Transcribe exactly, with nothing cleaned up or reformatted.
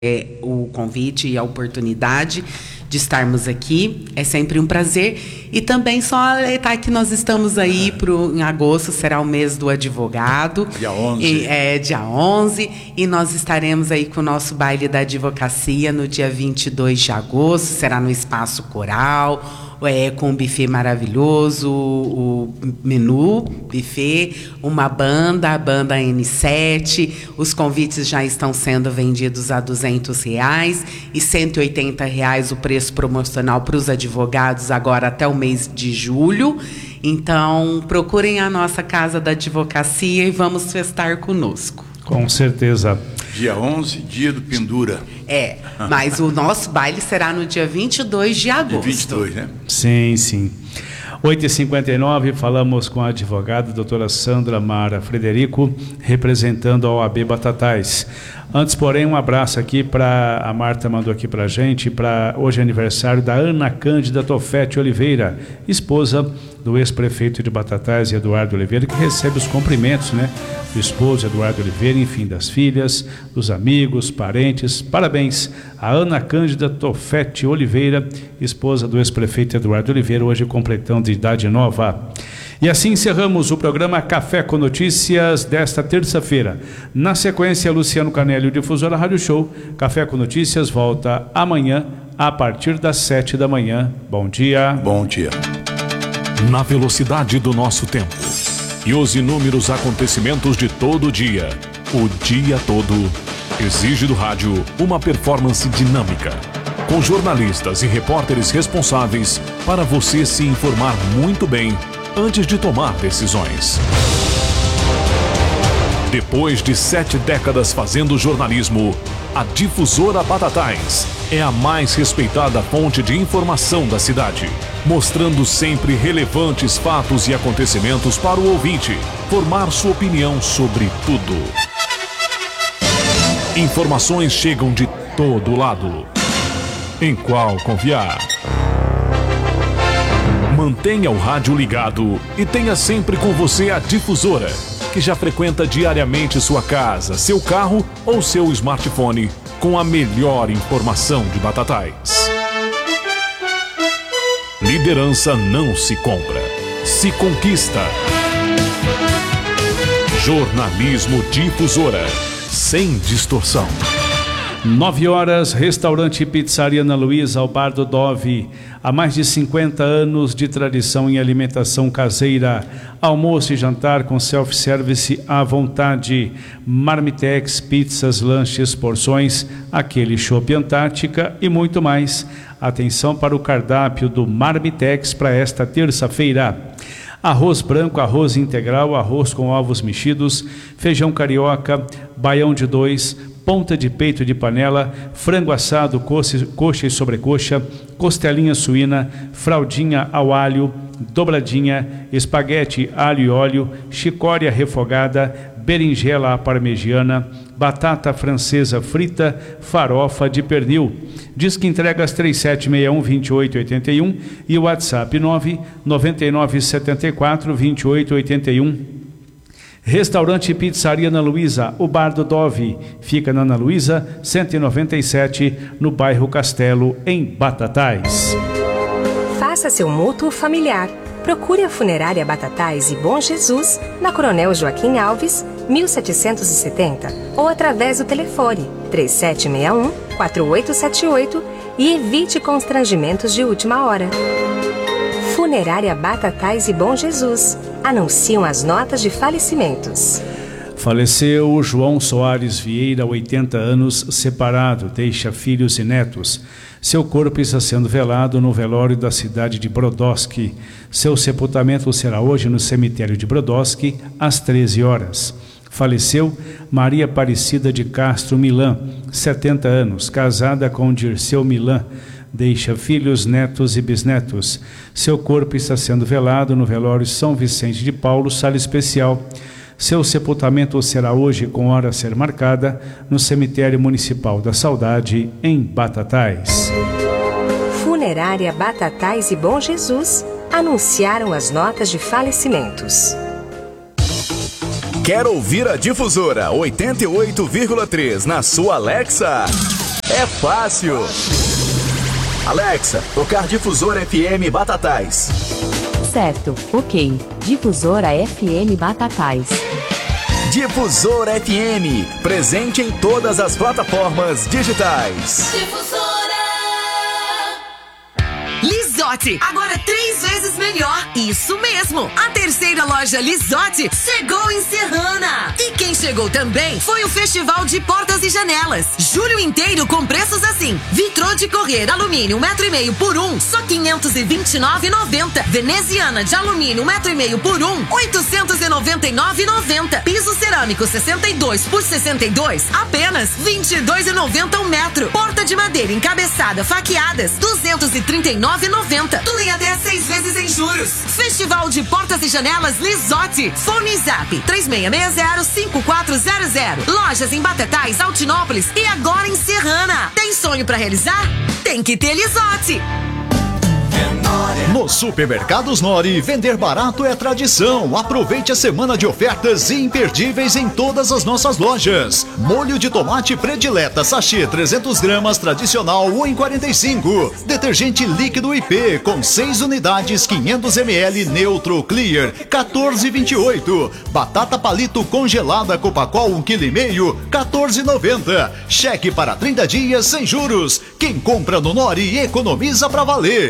É, o convite e a oportunidade de estarmos aqui, é sempre um prazer. E também só alertar que nós estamos aí pro, em agosto, será o mês do advogado. Dia onze. E, é, dia onze, e nós estaremos aí com o nosso baile da advocacia no dia vinte e dois de agosto, será no Espaço Coral, é, com um buffet maravilhoso, o, o menu, buffet, uma banda, a banda N sete, os convites já estão sendo vendidos a duzentos reais e cento e oitenta reais o preço promocional para os advogados agora até o mês de julho. Então, procurem a nossa Casa da Advocacia e vamos festar conosco. Com certeza. Dia onze, dia do Pendura. É, mas o nosso baile será no dia vinte e dois de agosto. Dia vinte e dois, né? Sim, sim. oito e cinquenta e nove, falamos com a advogada doutora Sandra Mara Frederico, representando a O A B Batatais. Antes, porém, um abraço aqui para a Marta mandou aqui para a gente, para hoje é aniversário da Ana Cândida Tofete Oliveira, esposa do ex-prefeito de Batatais, Eduardo Oliveira, que recebe os cumprimentos, né, do esposo Eduardo Oliveira, enfim, das filhas, dos amigos, parentes. Parabéns a Ana Cândida Tofete Oliveira, esposa do ex-prefeito Eduardo Oliveira, hoje completando de idade nova. E assim encerramos o programa Café com Notícias desta terça-feira. Na sequência, Luciano Canelli, Difusora Rádio Show. Café com Notícias volta amanhã a partir das sete da manhã. Bom dia. Bom dia. Na velocidade do nosso tempo e os inúmeros acontecimentos de todo o dia, o dia todo, exige do rádio uma performance dinâmica, com jornalistas e repórteres responsáveis para você se informar muito bem antes de tomar decisões. Depois de sete décadas fazendo jornalismo, a Difusora Batatais é a mais respeitada fonte de informação da cidade, mostrando sempre relevantes fatos e acontecimentos para o ouvinte formar sua opinião sobre tudo. Informações chegam de todo lado. Em qual confiar? Mantenha o rádio ligado e tenha sempre com você a Difusora, que já frequenta diariamente sua casa, seu carro ou seu smartphone com a melhor informação de Batatais. Liderança não se compra, se conquista. Jornalismo Difusora, sem distorção. Nove horas, restaurante e pizzaria Ana Luísa, ao Bar do Dove. Há mais de cinquenta anos de tradição em alimentação caseira. Almoço e jantar com self-service à vontade. Marmitex, pizzas, lanches, porções, aquele chopp Antártica e muito mais. Atenção para o cardápio do Marmitex para esta terça-feira. Arroz branco, arroz integral, arroz com ovos mexidos, feijão carioca, baião de dois, ponta de peito de panela, frango assado, coxa, coxa e sobrecoxa, costelinha suína, fraldinha ao alho, dobradinha, espaguete, alho e óleo, chicória refogada, berinjela à parmegiana, batata francesa frita, farofa de pernil. Diz que entrega às três sete seis um, dois oito oito um e o WhatsApp nove nove nove sete quatro, dois oito oito um. Restaurante e pizzaria Ana Luísa, o Bar do Dove, fica na Ana Luísa, cento e noventa e sete, no bairro Castelo, em Batatais. Faça seu mútuo familiar. Procure a Funerária Batatais e Bom Jesus, na Coronel Joaquim Alves, mil setecentos e setenta, ou através do telefone três sete seis um, quatro oito sete oito e evite constrangimentos de última hora. Funerária Batatais e Bom Jesus. Anunciam as notas de falecimentos. Faleceu João Soares Vieira, oitenta anos, separado, deixa filhos e netos. Seu corpo está sendo velado no velório da cidade de Brodowski. Seu sepultamento será hoje no cemitério de Brodowski, às treze horas. Faleceu Maria Aparecida de Castro Milan, setenta anos, casada com Dirceu Milan. Deixa filhos, netos e bisnetos. Seu corpo está sendo velado no velório São Vicente de Paulo, sala especial. Seu sepultamento será hoje, com hora a ser marcada, no cemitério municipal da Saudade, em Batatais. Funerária Batatais e Bom Jesus anunciaram as notas de falecimentos. Quer ouvir a Difusora oitenta e oito vírgula três na sua Alexa? É fácil. Alexa, tocar Difusora F M Batatais. Certo, ok. Difusora F M Batatais. Difusora F M, presente em todas as plataformas digitais. Difusora. Lisotti, agora três vezes melhor. Isso mesmo. A terceira loja Lisotti chegou em Serrana. E quem chegou também foi o Festival de Portas e Janelas. Julho inteiro com preços assim: vitrô de correr alumínio um metro e meio por um, só quinhentos e vinte e nove reais e noventa centavos. Veneziana de alumínio um metro e meio por um, oitocentos e noventa e nove reais e noventa centavos. Piso cerâmico sessenta e dois por sessenta e dois, apenas vinte e dois reais e noventa centavos um metro. Porta de madeira encabeçada faqueadas duzentos e trinta e nove reais e noventa centavos. Tudo em até seis vezes em juros. Festival de Portas e Janelas Lisotti. Fone Zap três seis seis zero cinco quatro zero zero. Lojas em Batatais, Altinópolis e agora em Serrana. Tem sonho pra realizar? Tem que ter Lisotti. Nos supermercados Nori, vender barato é tradição. Aproveite a semana de ofertas imperdíveis em todas as nossas lojas. Molho de tomate predileta sachê trezentos gramas tradicional um real e quarenta e cinco centavos. Detergente líquido I P com seis unidades quinhentos mililitros neutro clear quatorze reais e vinte e oito centavos. Batata palito congelada Copacol um vírgula cinco quilos quatorze reais e noventa centavos. Cheque para trinta dias sem juros. Quem compra no Nori economiza pra valer.